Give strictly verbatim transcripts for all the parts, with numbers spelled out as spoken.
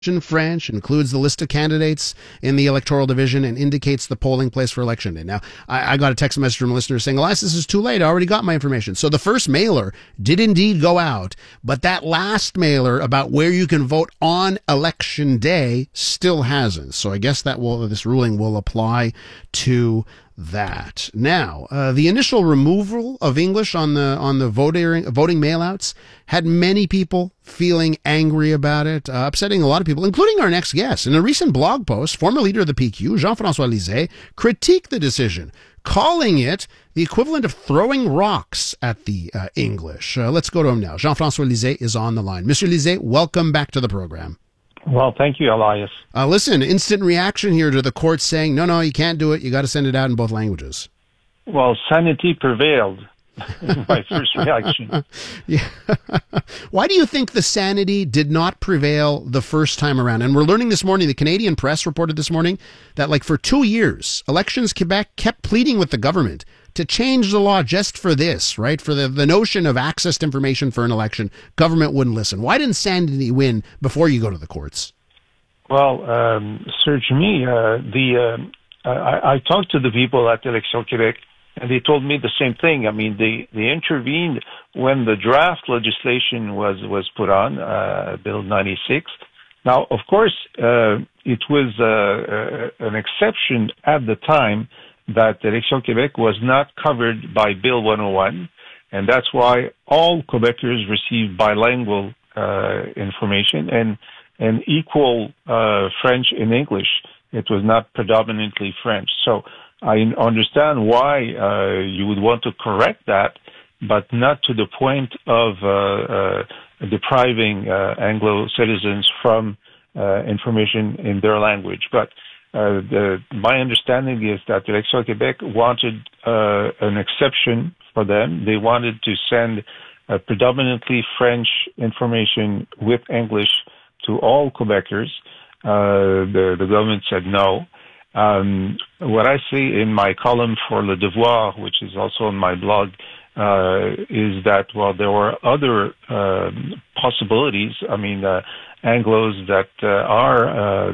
French, includes the list of candidates in the electoral division, and indicates the polling place for election day. Now, I, I got a text message from a listener saying, Elias, this is too late. I already got my information. So the first mailer did indeed go out, but that last mailer about where you can vote on election day still hasn't. So I guess that will, this ruling will apply to that. Now, uh, the initial removal of English on the on the voting voting mailouts had many people feeling angry about it, uh, upsetting a lot of people, including our next guest. In a recent blog post, former leader of the P Q, Jean-François Lisée, critiqued the decision, calling it the equivalent of throwing rocks at the uh, English. Uh, let's go to him now. Jean-François Lisée is on the line. Monsieur Lisée, welcome back to the program. Well, thank you, Elias. Uh, listen, instant reaction here to the court saying, no, no, you can't do it. You got to send it out in both languages. Well, sanity prevailed in my first reaction. Yeah. Why do you think the sanity did not prevail the first time around? And we're learning this morning, the Canadian Press reported this morning that like for two years, Elections Quebec kept pleading with the government to change the law just for this, right? For the, the notion of access to information for an election. Government wouldn't listen. Why didn't sanity win before you go to the courts? Well, um, search me. Uh, the uh, I, I talked to the people at Elections Quebec, and they told me the same thing. I mean, they, they intervened when the draft legislation was, was put on, uh, Bill ninety-six. Now, of course, uh, it was uh, uh, an exception at the time that Elections Quebec was not covered by Bill one oh one, and that's why all Quebecers received bilingual uh, information and and equal uh, French and English. It was not predominantly French. So I understand why uh, you would want to correct that, but not to the point of uh, uh, depriving uh, Anglo citizens from uh, information in their language. But Uh, the, my understanding is that Elections Quebec wanted uh, an exception for them. They wanted to send uh, predominantly French information with English to all Quebecers. Uh, the, the government said no. Um, what I see in my column for Le Devoir, which is also on my blog, uh, is that, well, there were other uh, possibilities. I mean, uh, Anglos that uh, are uh,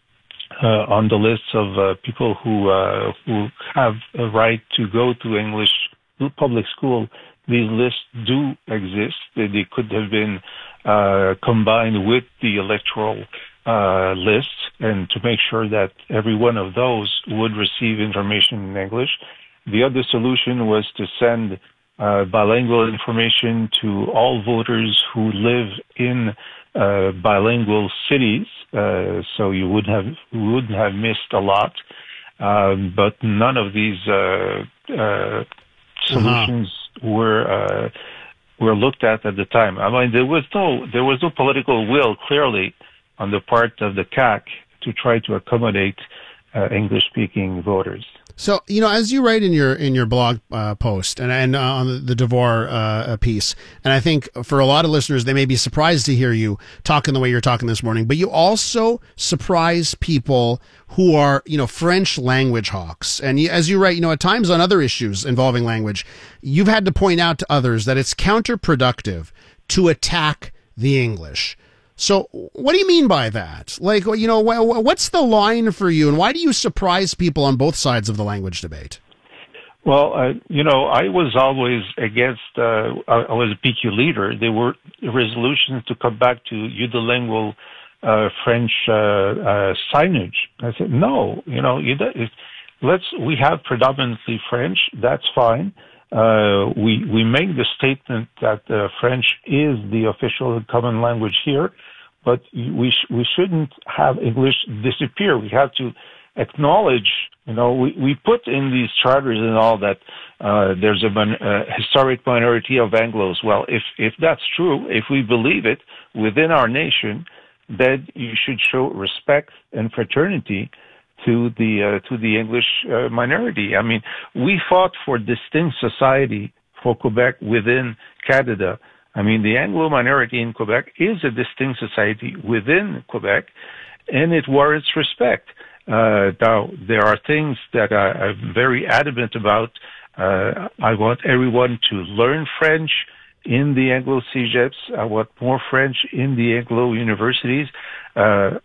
Uh, on the list of uh, people who uh, who have a right to go to English public school. These lists do exist. They, they could have been uh, combined with the electoral uh, list, and to make sure that every one of those would receive information in English. The other solution was to send uh, bilingual information to all voters who live in uh, bilingual cities. Uh, so you would have would have missed a lot, um, but none of these uh, uh, solutions uh-huh. were uh, were looked at at the time. I mean, there was no there was no political will clearly on the part of the C A Q to try to accommodate uh, English-speaking voters. So, you know, as you write in your in your blog uh, post and, and uh, on the, the Devoir uh, piece, and I think for a lot of listeners, they may be surprised to hear you talking the way you're talking this morning, but you also surprise people who are, you know, French language hawks. And you, as you write, you know, at times on other issues involving language, you've had to point out to others that it's counterproductive to attack the English. So what do you mean by that? Like, you know, what's the line for you, and why do you surprise people on both sides of the language debate? Well, uh, you know, I was always against, uh, I was a P Q leader. There were resolutions to come back to unilingual uh, French uh, uh, signage. I said, no, you know, you let's, we have predominantly French, that's fine. Uh, we, we make the statement that uh, French is the official common language here, but we, sh- we shouldn't have English disappear. We have to acknowledge, you know, we, we put in these charters and all that uh, there's a mon- uh, historic minority of Anglos. Well, if, if that's true, if we believe it within our nation, then you should show respect and fraternity to the uh, to the English uh, minority. I mean, we fought for distinct society for Quebec within Canada. I mean, the Anglo minority in Quebec is a distinct society within Quebec, and it warrants respect. Uh, now, there are things that I, I'm very adamant about. Uh, I want everyone to learn French in the Anglo cegeps. I want more French in the Anglo universities. Uh,